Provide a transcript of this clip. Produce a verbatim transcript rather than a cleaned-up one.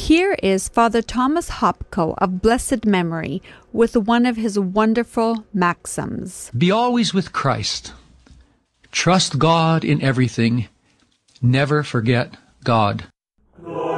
Here is Father Thomas Hopko of blessed memory with one of his wonderful maxims. Be always with Christ. Trust God in everything. Never forget God.